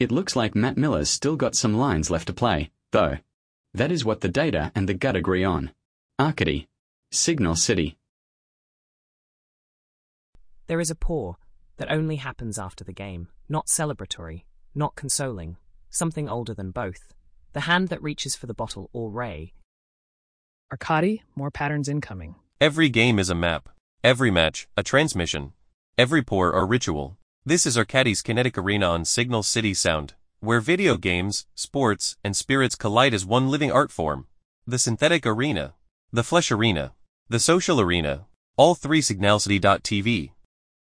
It looks like Matt Miller's still got some lines left to play, though. That is what the data and the gut agree on. Arcady. Signal City. There is a pour that only happens after the game, not celebratory, not consoling, something older than both. The hand that reaches for the bottle or ray. Arcady, more patterns incoming. Every game is a map. Every match, a transmission. Every pour, a ritual. This is Arcady's kinetic arena on Signal City Sound, where video games, sports, and spirits collide as one living art form. The synthetic arena. The flesh arena. The social arena. All three signalcity.tv.